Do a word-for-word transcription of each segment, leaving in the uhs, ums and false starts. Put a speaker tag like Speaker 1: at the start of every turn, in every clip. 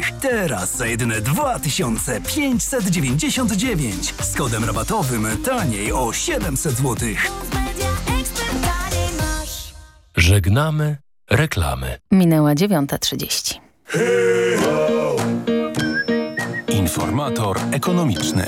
Speaker 1: złotych. Teraz za jedyne dwa tysiące pięćset dziewięćdziesiąt dziewięć. Z kodem rabatowym taniej o siedemset złotych.
Speaker 2: Żegnamy reklamy.
Speaker 3: Minęła dziewiąta trzydzieści.
Speaker 2: Informator ekonomiczny.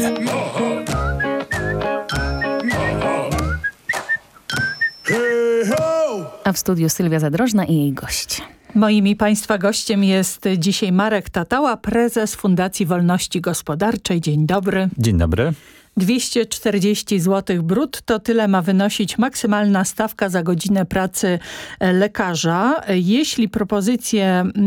Speaker 3: A w studiu Sylwia Zadrożna i jej gość.
Speaker 4: Moim i Państwa gościem jest dzisiaj Marek Tatała, prezes Fundacji Wolności Gospodarczej. Dzień dobry.
Speaker 5: Dzień dobry.
Speaker 4: dwieście czterdzieści złotych brutto, tyle ma wynosić maksymalna stawka za godzinę pracy lekarza. Jeśli propozycje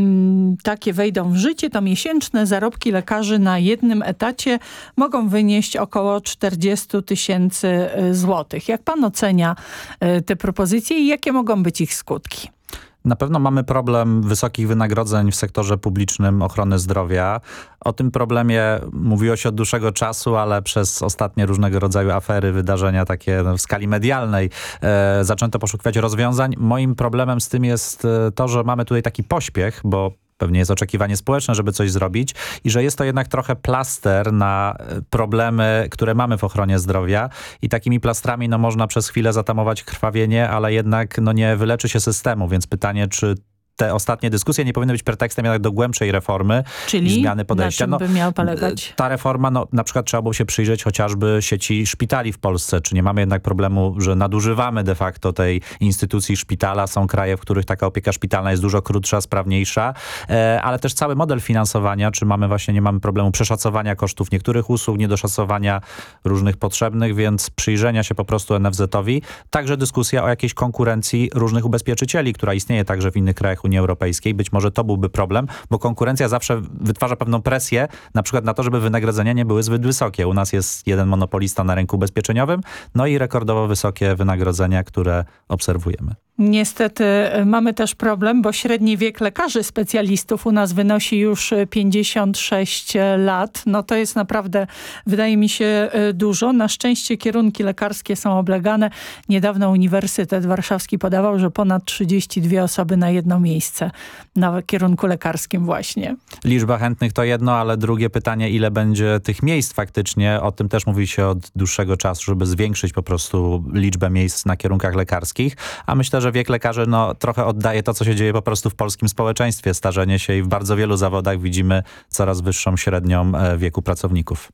Speaker 4: m, takie wejdą w życie, to miesięczne zarobki lekarzy na jednym etacie mogą wynieść około czterdzieści tysięcy złotych. Jak pan ocenia te propozycje i jakie mogą być ich skutki?
Speaker 5: Na pewno mamy problem wysokich wynagrodzeń w sektorze publicznym ochrony zdrowia. O tym problemie mówiło się od dłuższego czasu, ale przez ostatnie różnego rodzaju afery, wydarzenia takie w skali medialnej e, zaczęto poszukiwać rozwiązań. Moim problemem z tym jest to, że mamy tutaj taki pośpiech, bo pewnie jest oczekiwanie społeczne, żeby coś zrobić i że jest to jednak trochę plaster na problemy, które mamy w ochronie zdrowia i takimi plastrami no, można przez chwilę zatamować krwawienie, ale jednak no, nie wyleczy się systemu, więc pytanie, czy te ostatnie dyskusje nie powinny być pretekstem jednak do głębszej reformy
Speaker 4: Czyli
Speaker 5: i zmiany podejścia.
Speaker 4: na czym by miał polegać?
Speaker 5: No, ta reforma, no, na przykład trzeba było się przyjrzeć chociażby sieci szpitali w Polsce. Czy nie mamy jednak problemu, że nadużywamy de facto tej instytucji szpitala? Są kraje, w których taka opieka szpitalna jest dużo krótsza, sprawniejsza, e, ale też cały model finansowania. Czy mamy właśnie, nie mamy problemu przeszacowania kosztów niektórych usług, niedoszacowania różnych potrzebnych, więc przyjrzenia się po prostu N F Z-owi. Także dyskusja o jakiejś konkurencji różnych ubezpieczycieli, która istnieje także w innych krajach Unii Europejskiej. Być może to byłby problem, bo konkurencja zawsze wytwarza pewną presję, na przykład na to, żeby wynagrodzenia nie były zbyt wysokie. U nas jest jeden monopolista na rynku ubezpieczeniowym, no i rekordowo wysokie wynagrodzenia, które obserwujemy.
Speaker 4: Niestety mamy też problem, bo średni wiek lekarzy specjalistów u nas wynosi już pięćdziesiąt sześć lat. No to jest naprawdę, wydaje mi się, dużo. Na szczęście kierunki lekarskie są oblegane. Niedawno Uniwersytet Warszawski podawał, że ponad trzydzieści dwie osoby na jedno miejsce na kierunku lekarskim właśnie.
Speaker 5: Liczba chętnych to jedno, ale drugie pytanie, ile będzie tych miejsc faktycznie? O tym też mówi się od dłuższego czasu, żeby zwiększyć po prostu liczbę miejsc na kierunkach lekarskich, a myślę, że wiek lekarzy no, trochę oddaje to, co się dzieje po prostu w polskim społeczeństwie. Starzenie się i w bardzo wielu zawodach widzimy coraz wyższą średnią wieku pracowników.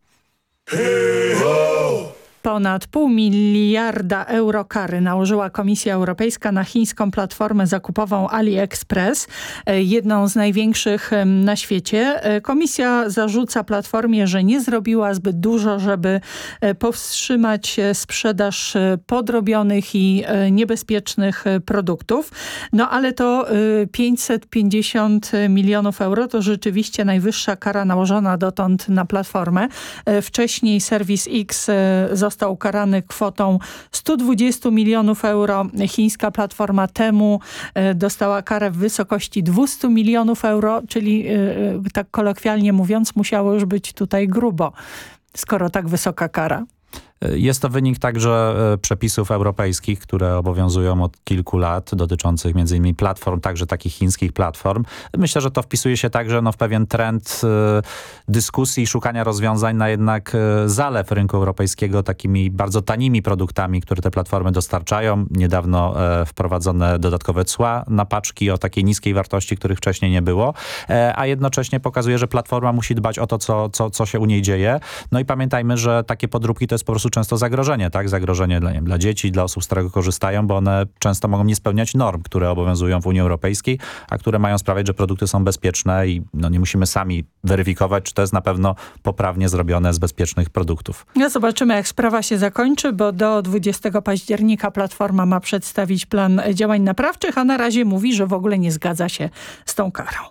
Speaker 4: Ponad pół miliarda euro kary nałożyła Komisja Europejska na chińską platformę zakupową AliExpress, jedną z największych na świecie. Komisja zarzuca platformie, że nie zrobiła zbyt dużo, żeby powstrzymać sprzedaż podrobionych i niebezpiecznych produktów. No ale to pięćset pięćdziesiąt milionów euro to rzeczywiście najwyższa kara nałożona dotąd na platformę. Wcześniej serwis X został został ukarany kwotą sto dwadzieścia milionów euro. Chińska platforma Temu dostała karę w wysokości dwieście milionów euro, czyli tak kolokwialnie mówiąc musiało już być tutaj grubo, skoro tak wysoka kara.
Speaker 5: Jest to wynik także przepisów europejskich, które obowiązują od kilku lat, dotyczących między innymi platform, także takich chińskich platform. Myślę, że to wpisuje się także no, w pewien trend y, dyskusji i szukania rozwiązań na jednak y, zalew rynku europejskiego takimi bardzo tanimi produktami, które te platformy dostarczają. Niedawno y, wprowadzone dodatkowe cła na paczki o takiej niskiej wartości, których wcześniej nie było, y, a jednocześnie pokazuje, że platforma musi dbać o to, co, co, co się u niej dzieje. No i pamiętajmy, że takie podróbki to jest po prostu często zagrożenie, tak? Zagrożenie dla, nie wiem, dla dzieci, dla osób, z którego korzystają, bo one często mogą nie spełniać norm, które obowiązują w Unii Europejskiej, a które mają sprawiać, że produkty są bezpieczne i no, nie musimy sami weryfikować, czy to jest na pewno poprawnie zrobione z bezpiecznych produktów.
Speaker 4: No zobaczymy, jak sprawa się zakończy, bo do dwudziestego października platforma ma przedstawić plan działań naprawczych, a na razie mówi, że w ogóle nie zgadza się z tą karą.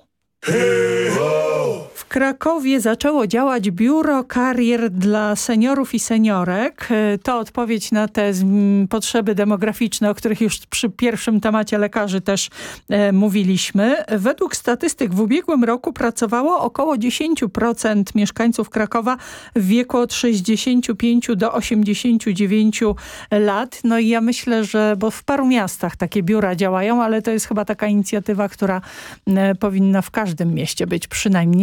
Speaker 4: W Krakowie zaczęło działać biuro karier dla seniorów i seniorek. To odpowiedź na te potrzeby demograficzne, o których już przy pierwszym temacie lekarzy też e, mówiliśmy. Według statystyk w ubiegłym roku pracowało około dziesięć procent mieszkańców Krakowa w wieku od sześćdziesięciu pięciu do osiemdziesięciu dziewięciu lat. No i ja myślę, że, bo w paru miastach takie biura działają, ale to jest chyba taka inicjatywa, która e, powinna w każdym mieście być przynajmniej